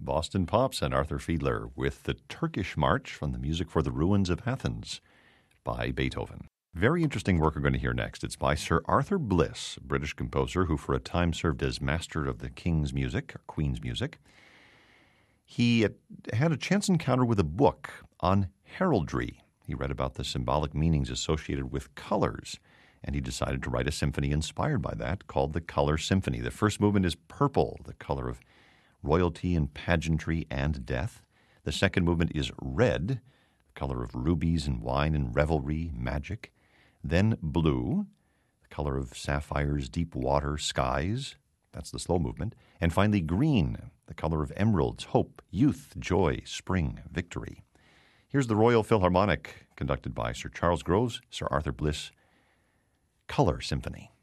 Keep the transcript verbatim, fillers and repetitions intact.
Boston Pops and Arthur Fiedler with the Turkish March from the Music for the Ruins of Athens by Beethoven. Very interesting work we're going to hear next. It's by Sir Arthur Bliss, a British composer who for a time served as master of the King's music, or Queen's music. He had a chance encounter with a book on heraldry. He read about the symbolic meanings associated with colors, and he decided to write a symphony inspired by that called the Color Symphony. The first movement is purple, the color of royalty and pageantry and death. The second movement is red, the color of rubies and wine and revelry, magic. Then blue, the color of sapphires, deep water, skies. That's the slow movement. And finally green, the color of emeralds, hope, youth, joy, spring, victory. Here's the Royal Philharmonic, conducted by Sir Charles Groves, Sir Arthur Bliss, Color Symphony.